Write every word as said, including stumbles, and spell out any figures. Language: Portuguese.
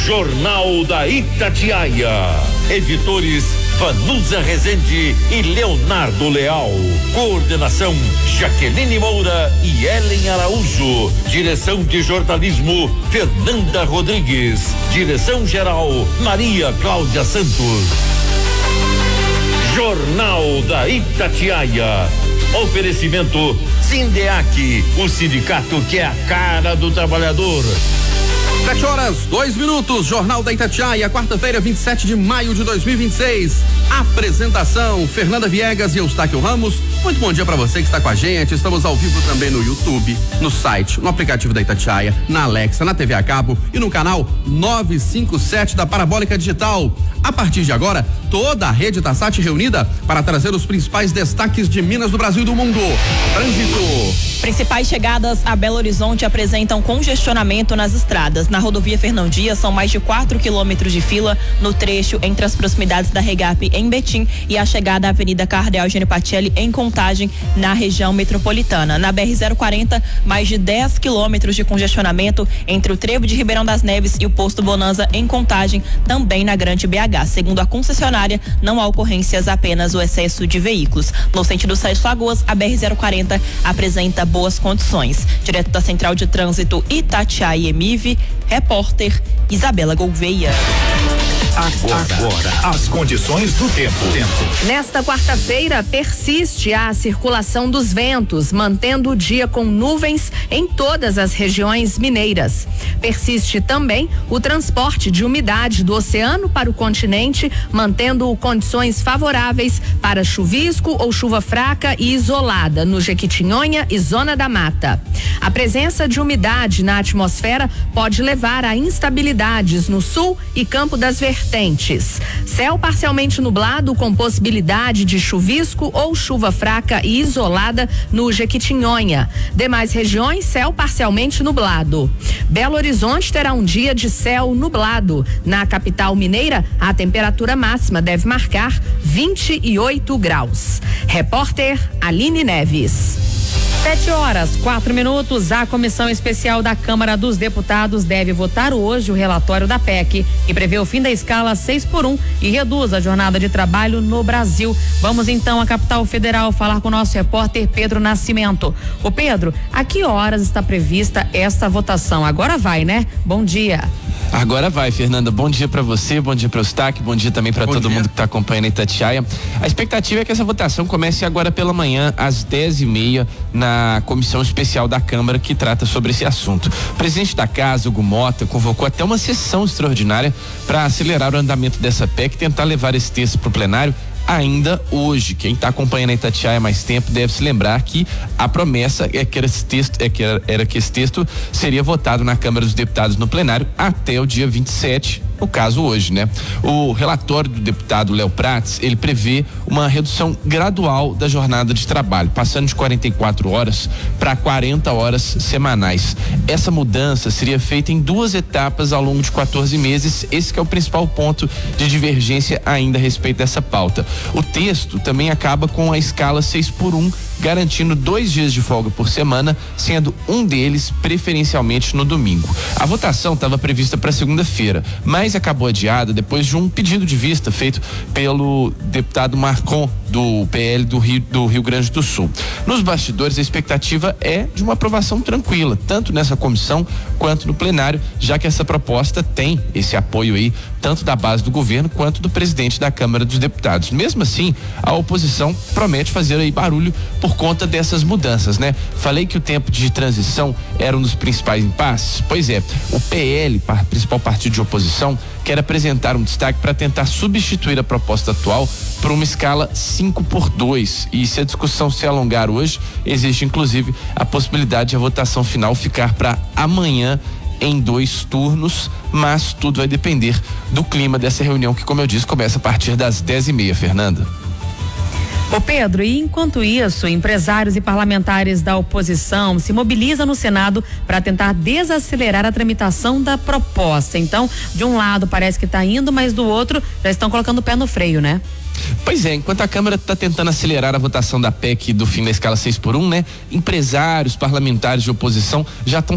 Jornal da Itatiaia. Editores Vanusa Rezende e Leonardo Leal. Coordenação Jaqueline Moura e Ellen Araújo. Direção de jornalismo Fernanda Rodrigues. Direção geral Maria Cláudia Santos. Jornal da Itatiaia. Oferecimento Sindeac, o sindicato que é a cara do trabalhador. Sete horas, dois minutos, Jornal da Itatiaia, quarta-feira, vinte e sete de maio de dois mil e vinte e seis. Apresentação, Fernanda Viegas e Eustáquio Ramos. Muito bom dia para você que está com a gente. Estamos ao vivo também no YouTube, no site, no aplicativo da Itatiaia, na Alexa, na T V a cabo e no canal novecentos e cinquenta e sete da Parabólica Digital. A partir de agora, toda a rede Tassat reunida para trazer os principais destaques de Minas, do Brasil e do mundo. Trânsito. Principais chegadas a Belo Horizonte apresentam congestionamento nas estradas. Na rodovia Fernão Dias são mais de quatro quilômetros de fila no trecho entre as proximidades da Regap em Betim e a chegada à Avenida Cardeal Eugênio Pacelli em Contagem, na região metropolitana. Na B R zero quarenta, mais de dez quilômetros de congestionamento entre o trevo de Ribeirão das Neves e o posto Bonanza em Contagem, também na Grande B H. Segundo a concessionária, não há ocorrências, apenas o excesso de veículos. No sentido Sete Lagoas, a B R zero quarenta apresenta boas condições. Direto da Central de Trânsito Itatiaia e Emive, repórter Isabela Gouveia. Agora, agora, as condições do tempo. tempo. Nesta quarta-feira, persiste a circulação dos ventos, mantendo o dia com nuvens em todas as regiões mineiras. Persiste também o transporte de umidade do oceano para o continente, mantendo condições favoráveis para chuvisco ou chuva fraca e isolada no Jequitinhonha e Zona da Mata. A presença de umidade na atmosfera pode levar a instabilidades no sul e Campo das Vertentes. Céu parcialmente nublado com possibilidade de chuvisco ou chuva fraca e isolada no Jequitinhonha. Demais regiões, céu parcialmente nublado. Belo Horizonte terá um dia de céu nublado. Na capital mineira, a temperatura máxima deve marcar vinte e oito graus. Repórter Aline Neves. Sete horas, quatro minutos. A Comissão Especial da Câmara dos Deputados deve votar hoje o relatório da P E C, que prevê o fim da escala seis por um e reduz a jornada de trabalho no Brasil. Vamos então à capital federal falar com o nosso repórter Pedro Nascimento. Ô Pedro, a que horas está prevista esta votação? Agora vai, né? Bom dia. Agora vai, Fernanda. Bom dia para você, bom dia para o Eustáquio, bom dia também para todo dia. mundo que está acompanhando a Itatiaia. A expectativa é que essa votação comece agora pela manhã, às dez e meia, na Comissão Especial da Câmara que trata sobre esse assunto. O presidente da casa, Hugo Mota, convocou até uma sessão extraordinária para acelerar o andamento dessa P E C e tentar levar esse texto para o plenário ainda hoje. Quem está acompanhando a Itatiaia há mais tempo deve se lembrar que a promessa é que esse texto, é que era, era que esse texto seria votado na Câmara dos Deputados no plenário até o dia vinte e sete, no caso hoje, né? O relatório do deputado Léo Prates, ele prevê uma redução gradual da jornada de trabalho, passando de quarenta e quatro horas para quarenta horas semanais. Essa mudança seria feita em duas etapas ao longo de quatorze meses. Esse que é o principal ponto de divergência ainda a respeito dessa pauta. O texto também acaba com a escala seis por um, garantindo dois dias de folga por semana, sendo um deles preferencialmente no domingo. A votação estava prevista para segunda-feira, mas acabou adiada depois de um pedido de vista feito pelo deputado Marcon, do P L do Rio, do Rio Grande do Sul. Nos bastidores, a expectativa é de uma aprovação tranquila, tanto nessa comissão quanto no plenário, já que essa proposta tem esse apoio aí, tanto da base do governo quanto do presidente da Câmara dos Deputados. Mesmo assim, a oposição promete fazer aí barulho por conta dessas mudanças, né? Falei que o tempo de transição era um dos principais impasses. Pois é, o P L, principal partido de oposição, quer apresentar um destaque para tentar substituir a proposta atual por uma escala cinco por dois. E se a discussão se alongar hoje, existe inclusive a possibilidade de a votação final ficar para amanhã em dois turnos, mas tudo vai depender do clima dessa reunião que, como eu disse, começa a partir das dez e meia, Fernanda. Ô Pedro, e enquanto isso, empresários e parlamentares da oposição se mobilizam no Senado para tentar desacelerar a tramitação da proposta. Então, de um lado parece que está indo, mas do outro já estão colocando o pé no freio, né? Pois é, enquanto a Câmara está tentando acelerar a votação da P E C do fim da escala seis por um, né? Empresários, parlamentares de oposição já estão